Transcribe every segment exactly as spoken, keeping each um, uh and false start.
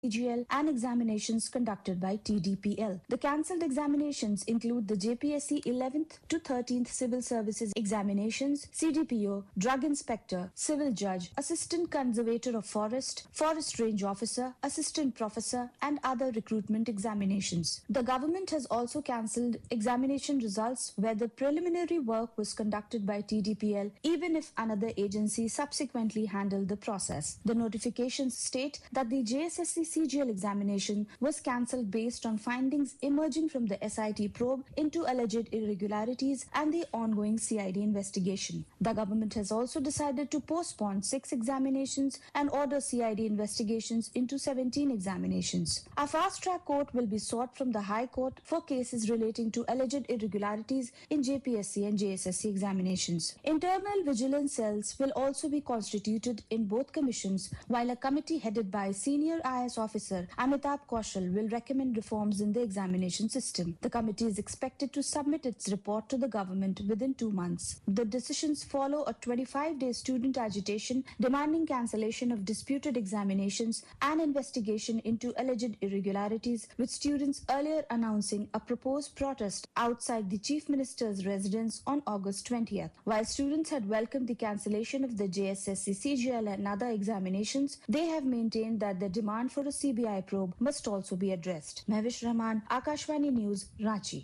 C G L and examinations conducted by T D P L. The cancelled examinations include the J P S C eleventh to thirteenth Civil Services examinations, C D P O, Drug Inspector, Civil Judge, Assistant Conservator of Forest, Forest Range Officer, Assistant Professor and other recruitment examinations. The government has also cancelled examination results where the preliminary work was conducted by T D P L even if another agency subsequently handled the process. The notifications state that the J S S C C G L examination was cancelled based on findings emerging from the S I T probe into alleged irregularities and the ongoing C I D investigation. The government has also decided to postpone six examinations and order C I D investigations into seventeen examinations. A fast-track court will be sought from the High Court for cases relating to alleged irregularities in J P S C and J S S C examinations. Internal vigilance cells will also be constituted in both commissions, while a committee headed by senior I A S officer Amitabh Kaushal will recommend reforms in the examination system. The committee is expected to submit its report to the government within two months. The decisions follow a twenty-five day student agitation demanding cancellation of disputed examinations and investigation into alleged irregularities, with students earlier announcing a proposed protest outside the Chief Minister's residence on August twentieth. While students had welcomed the cancellation of the J S S C C G L and other examinations, they have maintained that the demand for a C B I probe must also be addressed. Mehwish Rahman, Akashvani News, Ranchi.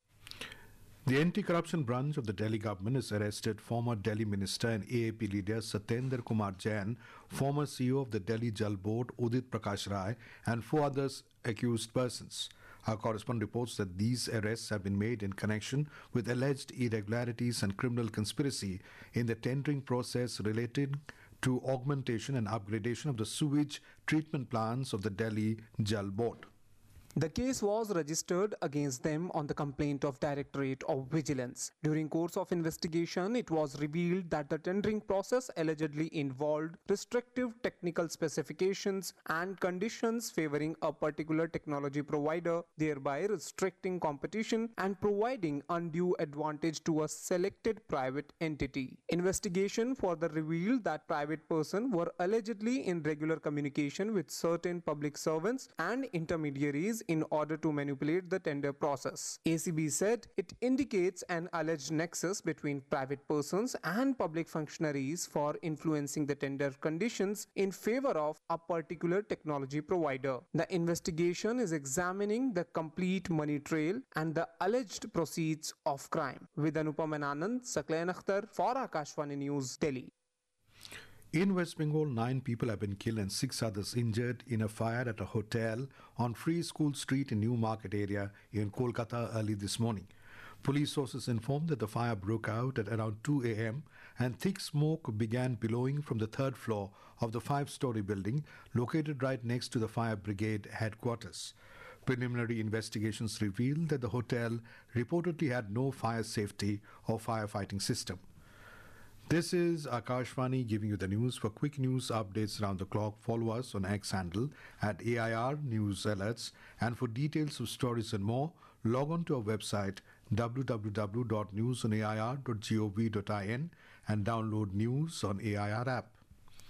The anti-corruption branch of the Delhi government has arrested former Delhi minister and A A P leader Satyendra Kumar Jain, former C E O of the Delhi Jal Board Udit Prakash Rai, and four others accused persons. Our correspondent reports that these arrests have been made in connection with alleged irregularities and criminal conspiracy in the tendering process related to augmentation and upgradation of the sewage treatment plants of the Delhi Jal Board. The case was registered against them on the complaint of Directorate of Vigilance. During course of investigation, it was revealed that the tendering process allegedly involved restrictive technical specifications and conditions favoring a particular technology provider, thereby restricting competition and providing undue advantage to a selected private entity. Investigation further revealed that private persons were allegedly in regular communication with certain public servants and intermediaries in order to manipulate the tender process. A C B said it indicates an alleged nexus between private persons and public functionaries for influencing the tender conditions in favor of a particular technology provider. The investigation is examining the complete money trail and the alleged proceeds of crime. With Anupam Anand, Saklayan Akhtar for Akashvani News, Delhi. In West Bengal, nine people have been killed and six others injured in a fire at a hotel on Free School Street in New Market area in Kolkata early this morning. Police sources informed that the fire broke out at around two a m and thick smoke began billowing from the third floor of the five-story building located right next to the fire brigade headquarters. Preliminary investigations revealed that the hotel reportedly had no fire safety or firefighting system. This is Akashvani giving you the news. For quick news updates around the clock, follow us on X handle at A I R News Alerts. And for details of stories and more, log on to our website w w w dot news on a i r dot gov dot in and download news on A I R app.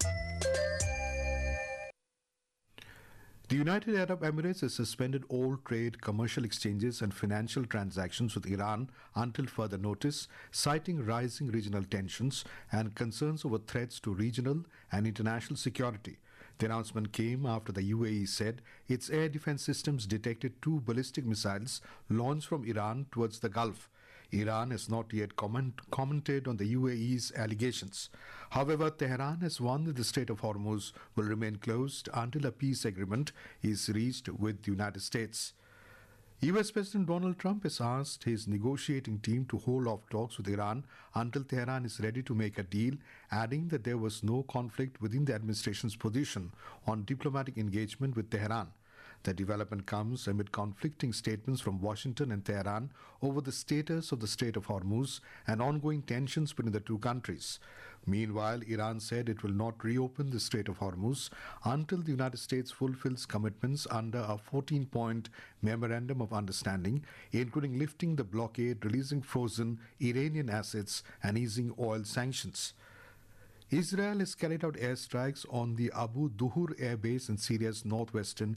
The United Arab Emirates has suspended all trade, commercial exchanges and financial transactions with Iran until further notice, citing rising regional tensions and concerns over threats to regional and international security. The announcement came after the U A E said its air defense systems detected two ballistic missiles launched from Iran towards the Gulf. Iran has not yet comment, commented on the U A E's allegations. However, Tehran has warned that the Strait of Hormuz will remain closed until a peace agreement is reached with the United States. U S President Donald Trump has asked his negotiating team to hold off talks with Iran until Tehran is ready to make a deal, adding that there was no conflict within the administration's position on diplomatic engagement with Tehran. The development comes amid conflicting statements from Washington and Tehran over the status of the Strait of Hormuz and ongoing tensions between the two countries. Meanwhile, Iran said it will not reopen the Strait of Hormuz until the United States fulfills commitments under a fourteen-point memorandum of understanding, including lifting the blockade, releasing frozen Iranian assets, and easing oil sanctions. Israel has carried out airstrikes on the Abu Duhur air base in Syria's northwestern